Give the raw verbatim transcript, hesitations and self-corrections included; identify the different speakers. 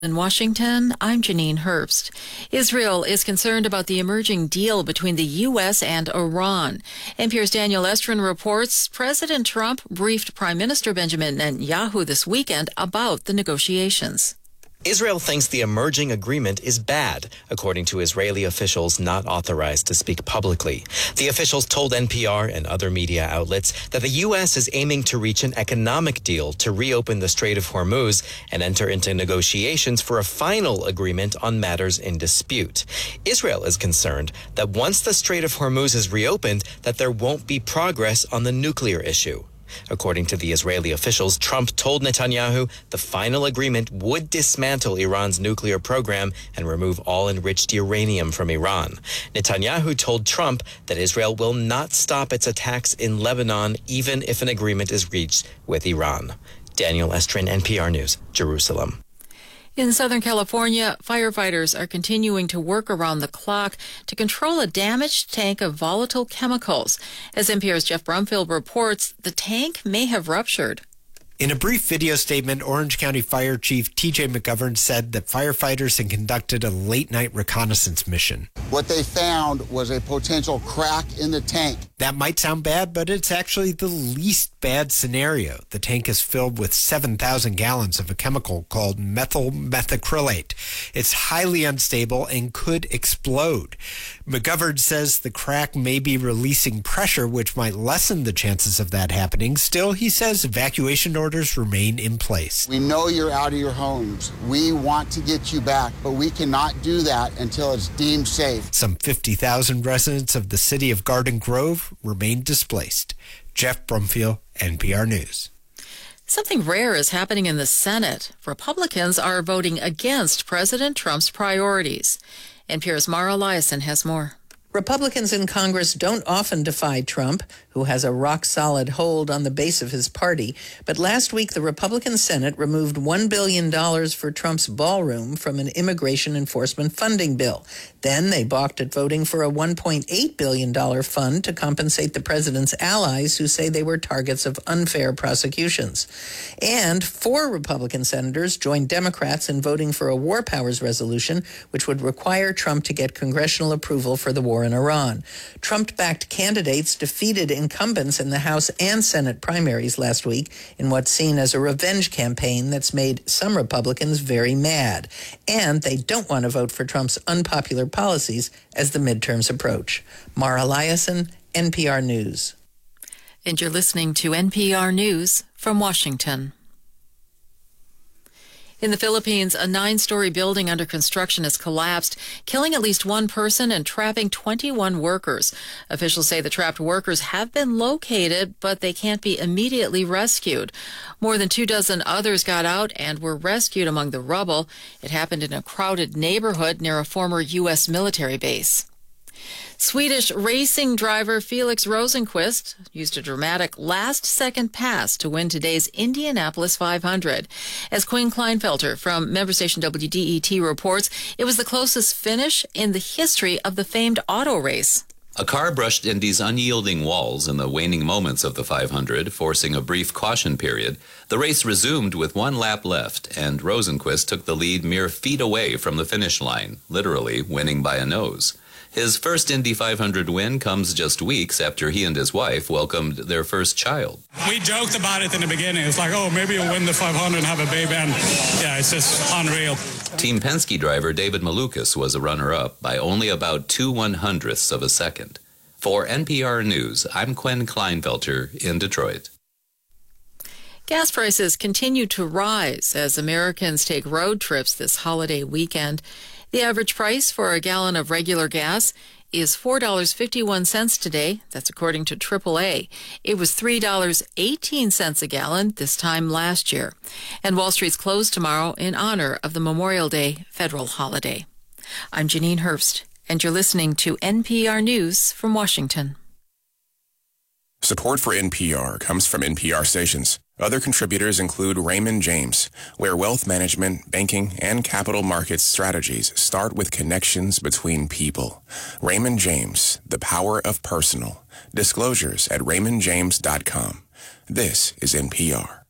Speaker 1: In Washington, I'm Janine Herbst. Israel is concerned about the emerging deal between the U S and Iran. N P R's Daniel Estrin reports President Trump briefed Prime Minister Benjamin Netanyahu this weekend about the negotiations.
Speaker 2: Israel thinks the emerging agreement is bad, according to Israeli officials not authorized to speak publicly. The officials told N P R and other media outlets that the U S is aiming to reach an economic deal to reopen the Strait of Hormuz and enter into negotiations for a final agreement on matters in dispute. Israel is concerned that once the Strait of Hormuz is reopened, that there won't be progress on the nuclear issue. According to the Israeli officials, Trump told Netanyahu the final agreement would dismantle Iran's nuclear program and remove all enriched uranium from Iran. Netanyahu told Trump that Israel will not stop its attacks in Lebanon even if an agreement is reached with Iran. Daniel Estrin, N P R News, Jerusalem.
Speaker 1: In Southern California, firefighters are continuing to work around the clock to control a damaged tank of volatile chemicals. As N P R's Jeff Brumfield reports, the tank may have ruptured.
Speaker 3: In a brief video statement, Orange County Fire Chief T J McGovern said that firefighters had conducted a late-night reconnaissance mission.
Speaker 4: What they found was a potential crack in the tank.
Speaker 3: That might sound bad, but it's actually the least bad scenario. The tank is filled with seven thousand gallons of a chemical called methyl methacrylate. It's highly unstable and could explode. McGovern says the crack may be releasing pressure, which might lessen the chances of that happening. Still, he says evacuation orders remain in place.
Speaker 4: We know you're out of your homes. We want to get you back, but we cannot do that until it's deemed safe.
Speaker 3: Some fifty thousand residents of the city of Garden Grove remain displaced. Jeff Brumfield, N P R News.
Speaker 1: Something rare is happening in the Senate. Republicans are voting against President Trump's priorities. N P R's Mara Eliason has more.
Speaker 5: Republicans in Congress don't often defy Trump, who has a rock-solid hold on the base of his party. But last week, the Republican Senate removed one billion dollars for Trump's ballroom from an immigration enforcement funding bill. Then they balked at voting for a one point eight billion dollars fund to compensate the president's allies who say they were targets of unfair prosecutions. And four Republican senators joined Democrats in voting for a war powers resolution, which would require Trump to get congressional approval for the war in Iran. Trump-backed candidates defeated incumbents in the House and Senate primaries last week in what's seen as a revenge campaign that's made some Republicans very mad. And they don't want to vote for Trump's unpopular policies as the midterms approach. Mara Eliason, N P R News.
Speaker 1: And you're listening to N P R News from Washington. In the Philippines, a nine-story building under construction has collapsed, killing at least one person and trapping twenty-one workers. Officials say the trapped workers have been located, but they can't be immediately rescued. More than two dozen others got out and were rescued among the rubble. It happened in a crowded neighborhood near a former U S military base. Swedish racing driver Felix Rosenqvist used a dramatic last-second pass to win today's Indianapolis five hundred. As Quinn Kleinfelter from member station W D E T reports, it was the closest finish in the history of the famed auto race.
Speaker 6: A car brushed Indy's unyielding walls in the waning moments of the five hundred, forcing a brief caution period. The race resumed with one lap left, and Rosenqvist took the lead mere feet away from the finish line, literally winning by a nose. His first Indy five hundred win comes just weeks after he and his wife welcomed their first child.
Speaker 7: We joked about it in the beginning. It's like, oh, maybe you'll win the five hundred and have a baby. And yeah, it's just unreal.
Speaker 6: Team Penske driver David Malukas was a runner-up by only about two one-hundredths of a second. For N P R News, I'm Quinn Kleinfelter in Detroit.
Speaker 1: Gas prices continue to rise as Americans take road trips this holiday weekend. The average price for a gallon of regular gas is four dollars and fifty-one cents today. That's according to triple A. It was three dollars and eighteen cents a gallon this time last year. And Wall Street's closed tomorrow in honor of the Memorial Day federal holiday. I'm Janine Herbst, and you're listening to N P R News from Washington.
Speaker 8: Support for N P R comes from N P R stations. Other contributors include Raymond James, where wealth management, banking, and capital markets strategies start with connections between people. Raymond James, the power of personal. Disclosures at raymond james dot com. This is N P R.